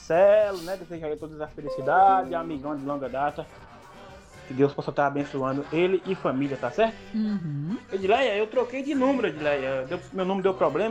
Marcelo, né? Desejo a ele todas as felicidades, amigão de longa data. Que Deus possa estar abençoando ele e família, tá certo? Uhum. Edileia, eu troquei de número, Edileia. Meu número deu problema.